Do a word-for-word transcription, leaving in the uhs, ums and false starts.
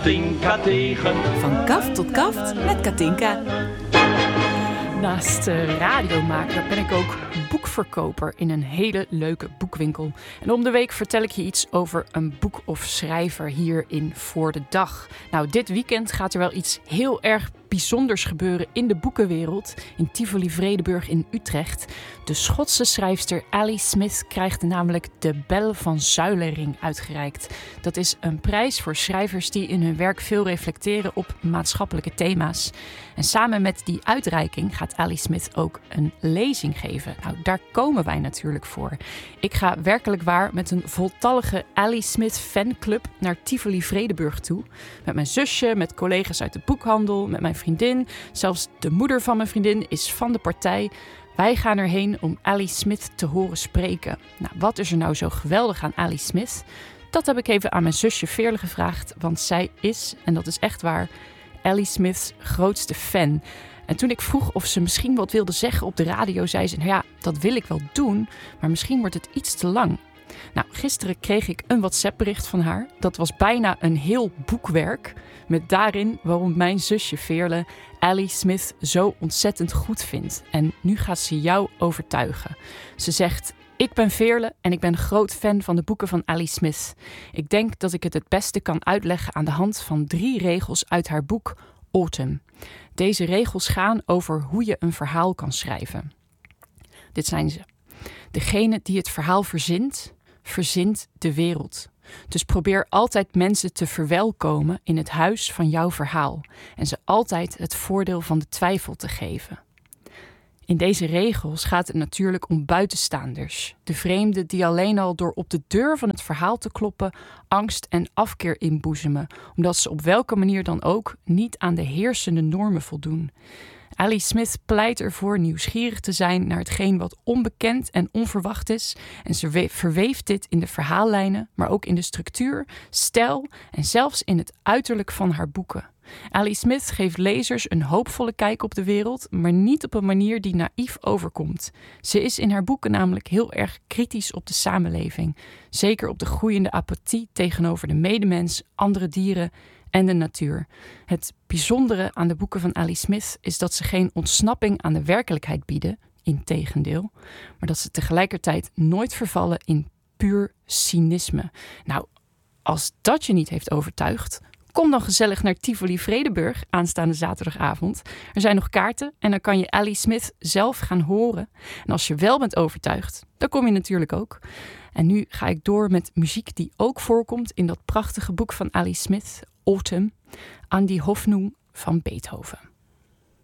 Katinka tegen. Van kaft tot kaft met Katinka. Naast uh, radiomaker ben ik ook boekverkoper in een hele leuke boekwinkel. En om de week vertel ik je iets over een boek of schrijver hier in Voor de Dag. Nou, dit weekend gaat er wel iets heel erg bijzonders gebeuren in de boekenwereld. In Tivoli-Vredenburg in Utrecht. De Schotse schrijfster Ali Smith krijgt namelijk de Bel van Zuilenring uitgereikt. Dat is een prijs voor schrijvers die in hun werk veel reflecteren op maatschappelijke thema's. En samen met die uitreiking gaat Ali Smith ook een lezing geven. Nou, daar komen wij natuurlijk voor. Ik ga werkelijk waar met een voltallige Ali Smith fanclub naar Tivoli-Vredenburg toe. Met mijn zusje, met collega's uit de boekhandel, met mijn vriendin. Zelfs de moeder van mijn vriendin is van de partij. Wij gaan erheen om Ali Smith te horen spreken. Nou, wat is er nou zo geweldig aan Ali Smith? Dat heb ik even aan mijn zusje Veerle gevraagd, want zij is, en dat is echt waar, Ali Smith's grootste fan. En toen ik vroeg of ze misschien wat wilde zeggen op de radio, zei ze, nou ja, dat wil ik wel doen, maar misschien wordt het iets te lang. Nou, gisteren kreeg ik een WhatsApp-bericht van haar. Dat was bijna een heel boekwerk, met daarin waarom mijn zusje Veerle Ali Smith zo ontzettend goed vindt. En nu gaat ze jou overtuigen. Ze zegt, ik ben Veerle en ik ben een groot fan van de boeken van Ali Smith. Ik denk dat ik het het beste kan uitleggen aan de hand van drie regels uit haar boek Autumn. Deze regels gaan over hoe je een verhaal kan schrijven. Dit zijn ze. Degene die het verhaal verzint, verzint de wereld. Dus probeer altijd mensen te verwelkomen in het huis van jouw verhaal en ze altijd het voordeel van de twijfel te geven. In deze regels gaat het natuurlijk om buitenstaanders, de vreemden die alleen al door op de deur van het verhaal te kloppen angst en afkeer inboezemen, omdat ze op welke manier dan ook niet aan de heersende normen voldoen. Ali Smith pleit ervoor nieuwsgierig te zijn naar hetgeen wat onbekend en onverwacht is en ze verweeft dit in de verhaallijnen, maar ook in de structuur, stijl en zelfs in het uiterlijk van haar boeken. Ali Smith geeft lezers een hoopvolle kijk op de wereld, maar niet op een manier die naïef overkomt. Ze is in haar boeken namelijk heel erg kritisch op de samenleving, zeker op de groeiende apathie tegenover de medemens, andere dieren en de natuur. Het bijzondere aan de boeken van Ali Smith is dat ze geen ontsnapping aan de werkelijkheid bieden, integendeel, maar dat ze tegelijkertijd nooit vervallen in puur cynisme. Nou, als dat je niet heeft overtuigd, kom dan gezellig naar Tivoli-Vredenburg aanstaande zaterdagavond. Er zijn nog kaarten en dan kan je Ali Smith zelf gaan horen. En als je wel bent overtuigd, dan kom je natuurlijk ook. En nu ga ik door met muziek die ook voorkomt in dat prachtige boek van Ali Smith, Autumn, aan die Hoffnung van Beethoven.